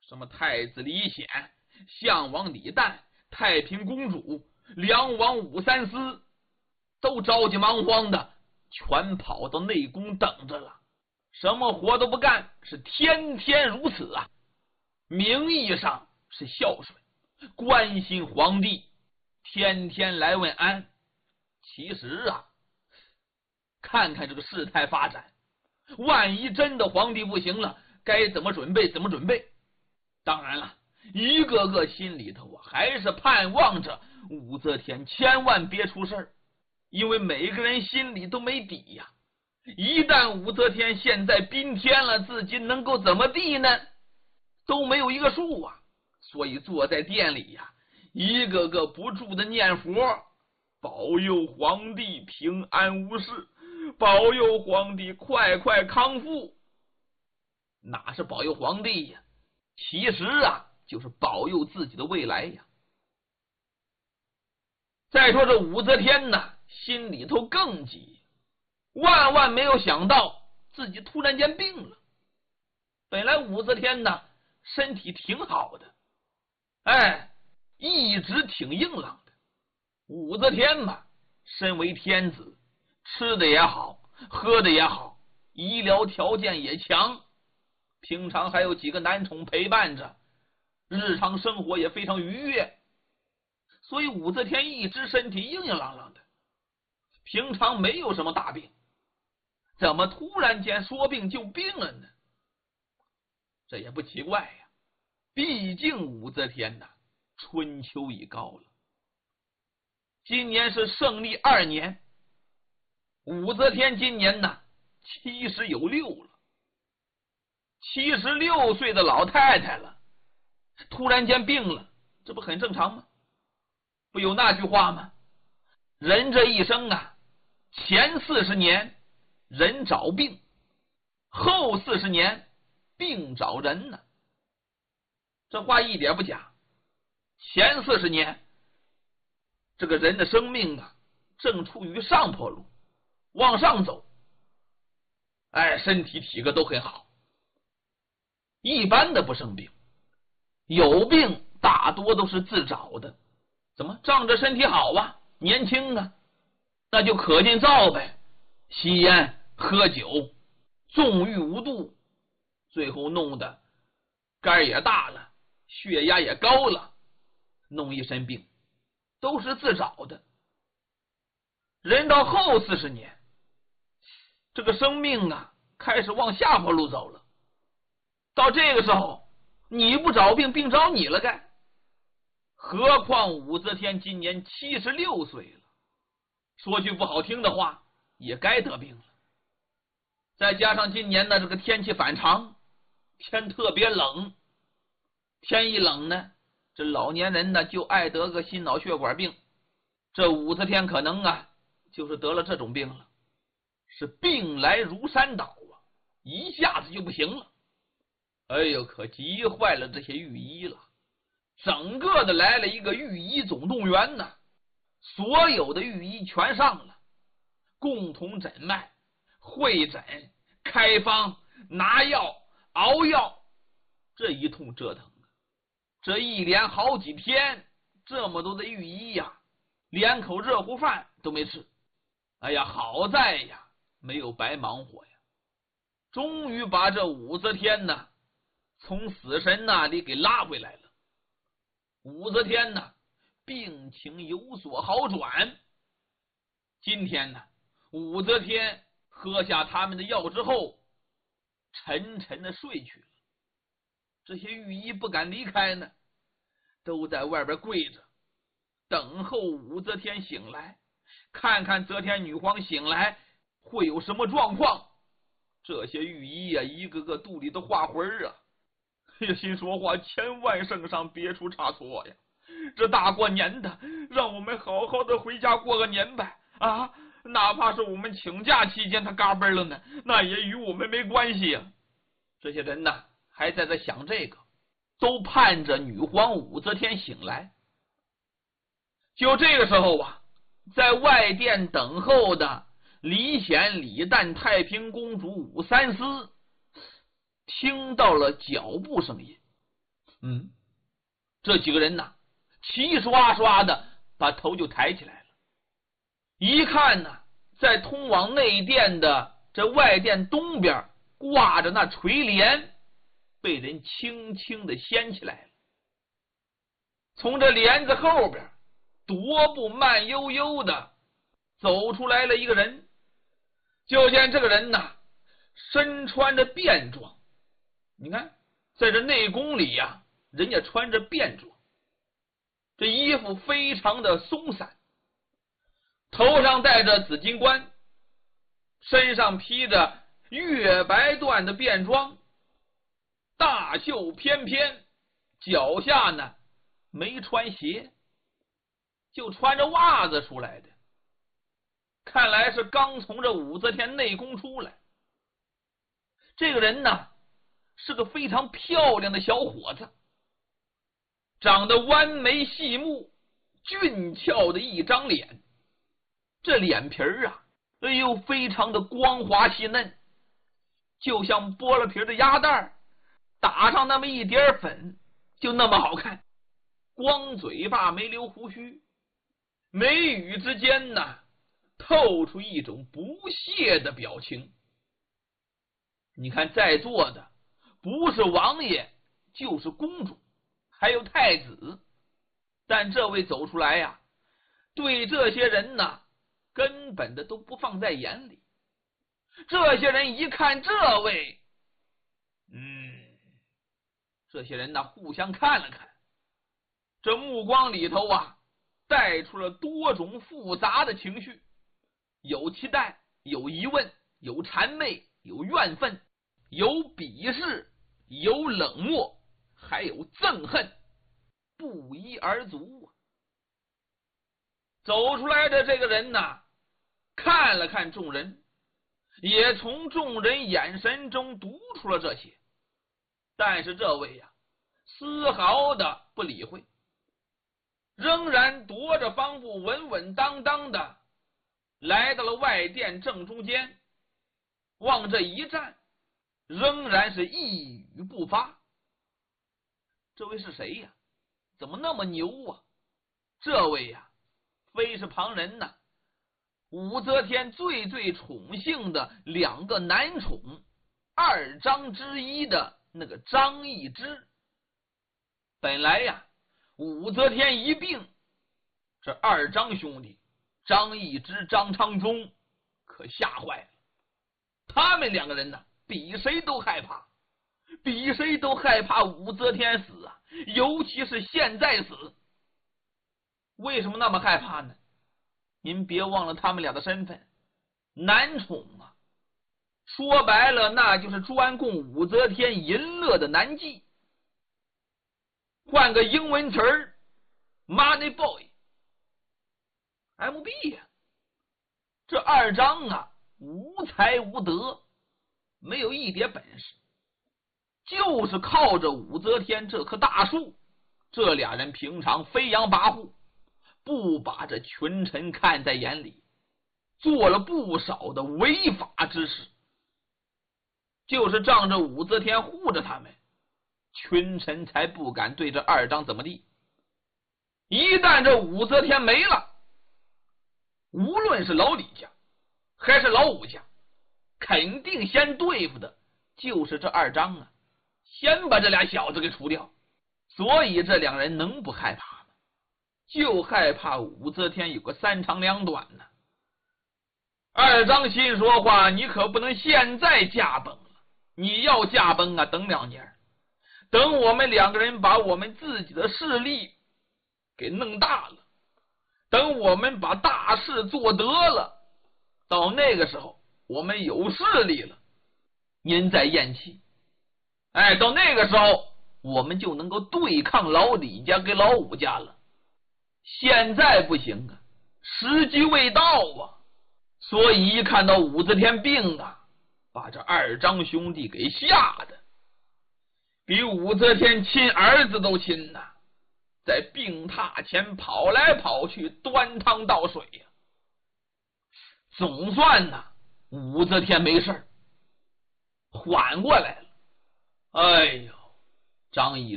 什么太子李显、相王李旦、太平公主、梁王武三思，都着急忙慌的全跑到内宫等着了，什么活都不干，是天天如此啊。名义上是孝顺，关心皇帝，天天来问安。其实啊，看看这个事态发展，万一真的皇帝不行了，该怎么准备怎么准备。当然了，一个个心里头啊，还是盼望着武则天千万别出事儿，因为每个人心里都没底呀。一旦武则天现在宾天了，自己能够怎么地呢？都没有一个数啊。所以坐在殿里呀，一个个不住的念佛，保佑皇帝平安无事，保佑皇帝快快康复。哪是保佑皇帝呀？其实啊，就是保佑自己的未来呀。再说这武则天呢，心里头更急，万万没有想到自己突然间病了。本来武则天呢，身体挺好的，一直挺硬朗的。武则天嘛，身为天子，吃的也好，喝的也好，医疗条件也强，平常还有几个男宠陪伴着，日常生活也非常愉悦，所以武则天一直身体硬硬朗朗的，平常没有什么大病，怎么突然间说病就病了呢？这也不奇怪呀，毕竟武则天呐，春秋已高了。今年是圣历2年，武则天今年呢70有6了，76岁的老太太了，突然间病了，这不很正常吗？不有那句话吗？人这一生啊，前40年人找病，后40年病找人呢。这话一点不假。前40年这个人的生命啊，正处于上坡路，往上走，身体体格都很好，一般的不生病，有病大多都是自找的。怎么仗着身体好啊，年轻啊，那就可劲造呗，吸烟喝酒，纵欲无度，最后弄得肝也大了，血压也高了，弄一身病，都是自找的。人到后40年，这个生命啊开始往下坡路走了，到这个时候你不找病，病找你了该。何况武则天今年76岁了，说句不好听的话，也该得病了。再加上今年的这个天气反常，天特别冷，天一冷呢，这老年人呢就爱得个心脑血管病。这武则天可能啊就是得了这种病了，是病来如山倒啊，一下子就不行了。可急坏了这些御医了，整个的来了一个御医总动员呢，所有的御医全上了，共同诊脉、会诊、开方、拿药、熬药，这一通折腾，这一连好几天，这么多的御医呀，连口热乎饭都没吃。好在呀，没有白忙活呀，终于把这武则天呢从死神那里给拉回来了。武则天呢病情有所好转。今天呢，武则天喝下他们的药之后，沉沉的睡去了。这些御医不敢离开呢，都在外边跪着，等候武则天醒来，看看则天女皇醒来会有什么状况。这些御医啊，一个个肚里都画魂啊，心说话千万圣上别出差错呀，这大过年的，让我们好好的回家过个年呗啊！哪怕是我们请假期间他嘎嘣了呢，那也与我们没关系啊。这些人呢还在这想这个，都盼着女皇武则天醒来。就这个时候啊，在外殿等候的李显、李旦、太平公主武三思听到了脚步声音， 这几个人呐，齐刷刷的把头就抬起来了。一看呢，在通往内殿的这外殿东边挂着那垂帘，被人轻轻的掀起来了。从这帘子后边踱步慢悠悠的走出来了一个人。就见这个人呐，身穿着便装。你看在这内宫里呀，人家穿着便装，这衣服非常的松散，头上戴着紫金冠，身上披着月白缎的便装，大袖翩翩，脚下呢没穿鞋，就穿着袜子出来的，看来是刚从这武则天内宫出来。这个人呢是个非常漂亮的小伙子，长得弯眉细目，俊俏的一张脸，这脸皮啊，哎呦，非常的光滑细嫩，就像剥了皮的鸭蛋，打上那么一点粉，就那么好看。光嘴巴没留胡须，眉宇之间呢透出一种不屑的表情。你看在座的不是王爷就是公主，还有太子，但这位走出来呀，对这些人呢根本的都不放在眼里。这些人一看这位，这些人呢互相看了看，这目光里头啊带出了多种复杂的情绪，有期待，有疑问，有谄媚，有怨愤，有鄙视，有冷漠，还有憎恨，不一而足啊。走出来的这个人呢，看了看众人，也从众人眼神中读出了这些，但是这位呀，丝毫的不理会，仍然踱着方步，稳稳当当的来到了外殿正中间，往这一站，仍然是一语不发。这位是谁呀？怎么那么牛啊？这位呀，非是旁人呐，武则天最宠幸的两个男宠二张之一的那个张易之。本来呀，武则天一病，这二张兄弟张易之、张昌宗可吓坏了。他们两个人呢，比谁都害怕，比谁都害怕武则天死啊，尤其是现在死。为什么那么害怕呢？您别忘了他们俩的身份，男宠啊，说白了那就是专供武则天淫乐的男妓。换个英文词儿 ，Money Boy，MB 呀。这二张啊，无才无德，没有一点本事，就是靠着武则天这棵大树，这俩人平常飞扬跋扈，不把这群臣看在眼里，做了不少的违法之事。就是仗着武则天护着他们，群臣才不敢对这二张怎么地。一旦这武则天没了，无论是老李家还是老武家，肯定先对付的就是这二张啊，先把这俩小子给除掉。所以这两人能不害怕吗？就害怕武则天有个三长两短呢。二张心说话，你可不能现在驾崩了，你要驾崩啊，等2年，等我们两个人把我们自己的势力给弄大了，等我们把大事做得了，到那个时候我们有势力了，您再咽气，到那个时候我们就能够对抗老李家跟老武家了。现在不行啊，时机未到啊。所以一看到武则天病啊，把这二张兄弟给吓得比武则天亲儿子都亲呐，在病榻前跑来跑去，端汤倒水呀。总算呐，武则天没事，缓过来了。哎呦，张易